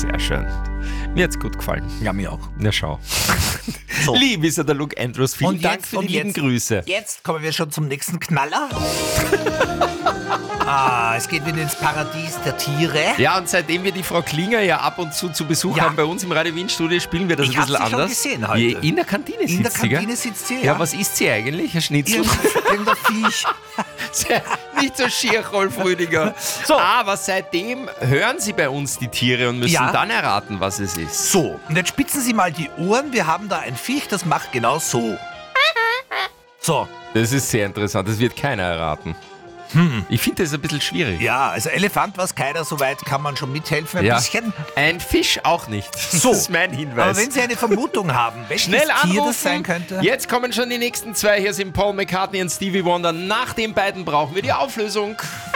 Sehr schön. Mir hat's gut gefallen. Ja, mir auch. Na schau. So. Lieb ist ja der Luke Andrews. Vielen Und Dank jetzt- für die und lieben jetzt- Grüße. Jetzt kommen wir schon zum nächsten Knaller. Es geht wieder ins Paradies der Tiere. Ja, und seitdem wir die Frau Klinger ja ab und zu Besuch Ja. haben bei uns im Radio Wien Studio, spielen wir das Ich ein bisschen hab sie schon anders. gesehen heute. In der Kantine In der sitzt sie, gell? Kantine sitzt sie, Ja, was isst sie eigentlich? Ein Schnitzel? Irgendein Viech. Nicht so schier, Rolf Rüdiger. So. Aber seitdem hören sie bei uns die Tiere und müssen Ja. dann erraten, was es ist. So, und jetzt spitzen Sie mal die Ohren. Wir haben da ein Viech, das macht genau so. So, Das ist sehr interessant, das wird keiner erraten. Ich finde das ein bisschen schwierig. ja, also Elefant weiß keiner, soweit kann man schon mithelfen. Ein Ja. bisschen. Ein Fisch auch nicht. So. Das ist mein Hinweis. Aber wenn Sie eine Vermutung haben, welches Schnell Tier anrufen. das sein könnte. Jetzt kommen schon die nächsten zwei. Hier sind Paul McCartney und Stevie Wonder. Nach den beiden brauchen wir die Auflösung.